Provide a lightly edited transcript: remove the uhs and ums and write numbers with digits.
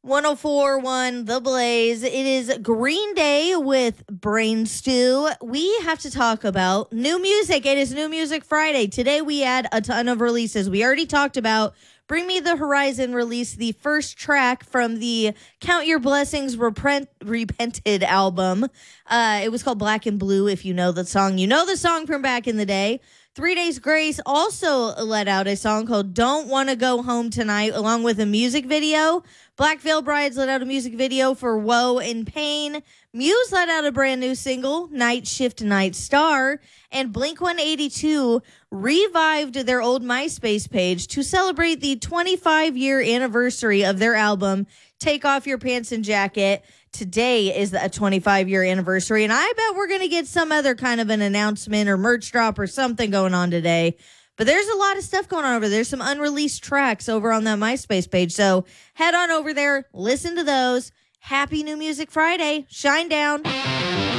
104.1 The Blaze. It is Green Day with Brain Stew. We have to talk about new music. It is New Music Friday. Today we had a ton of releases. We already talked about Bring Me the Horizon released the first track from the Count Your Blessings Repented album. It was called Black and Blue. If you know the song, you know the song from back in the day. 3 Days Grace also let out a song called Don't Wanna Go Home Tonight, along with a music video. Black Veil Brides let out a music video for Woe and Pain. Muse let out a brand new single, Night Shift Night Star. And Blink-182 revived their old MySpace page to celebrate the 25-year anniversary of their album, Take Off Your Pants and Jacket. Today is a 25-year anniversary, and I bet we're going to get some other kind of an announcement or merch drop or something going on today. But there's a lot of stuff going on over there. There's some unreleased tracks over on that MySpace page. So head on over there, listen to those. Happy New Music Friday. Shine down.